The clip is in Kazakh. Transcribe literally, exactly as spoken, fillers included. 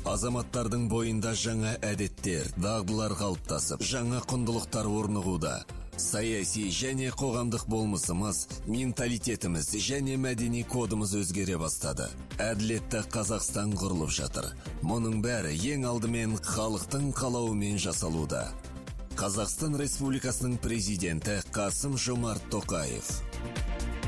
Азаматтардың бойында жаңа әдеттер, дағдылар қалыптасып, жаңа құндылықтар орнығуда. Саяси және қоғамдық болмысымыз, менталитетіміз және мәдени кодымыз өзгере бастады. Әділетті Қазақстан құрылып жатыр. Мұның бәрі ең алдымен халықтың қалауымен жасалуда. Қазақстан Республикасының президенті Қасым Жомарт Тоқаев.